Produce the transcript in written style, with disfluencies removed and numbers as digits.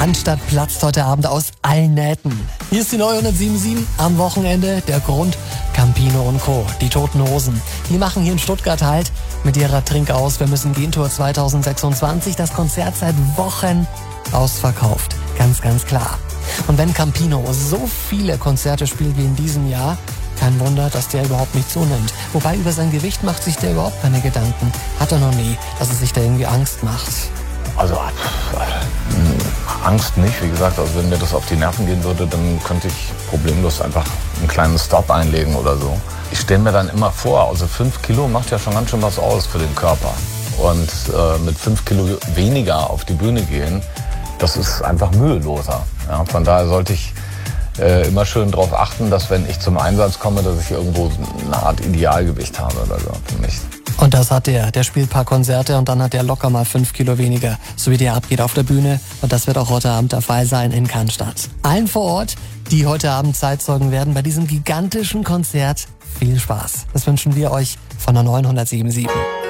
Cannstatt platzt heute Abend aus allen Nähten. Hier ist die neue 107.7 am Wochenende. Der Grund: Campino und Co., die Toten Hosen. Die machen hier in Stuttgart halt mit ihrer Trinkaus Wir müssen gehen Tour 2026. Das Konzert seit Wochen ausverkauft. Ganz, ganz klar. Und wenn Campino so viele Konzerte spielt wie in diesem Jahr, kein Wunder, dass der überhaupt nicht zunimmt. Wobei über sein Gewicht macht sich der überhaupt keine Gedanken. Hat er noch nie, dass er sich da irgendwie Angst macht. Also Angst nicht, wie gesagt, also wenn mir das auf die Nerven gehen würde, dann könnte ich problemlos einfach einen kleinen Stop einlegen oder so. Ich stelle mir dann immer vor, also 5 Kilo macht ja schon ganz schön was aus für den Körper. Und mit 5 Kilo weniger auf die Bühne gehen, das ist einfach müheloser. Ja, von daher sollte ich immer schön darauf achten, dass wenn ich zum Einsatz komme, dass ich irgendwo eine Art Idealgewicht habe oder so für mich. Und das hat der. Der spielt ein paar Konzerte und dann hat der locker mal 5 Kilo weniger, so wie der abgeht auf der Bühne. Und das wird auch heute Abend der Fall sein in Cannstatt. Allen vor Ort, die heute Abend Zeitzeugen werden bei diesem gigantischen Konzert, viel Spaß. Das wünschen wir euch von der 907.7.